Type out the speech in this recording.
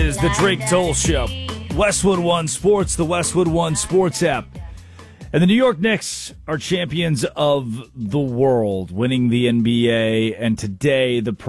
is the Drake Toll Show. Westwood One Sports, the Westwood One Sports app. And the New York Knicks are champions of the world, winning the NBA. And today, the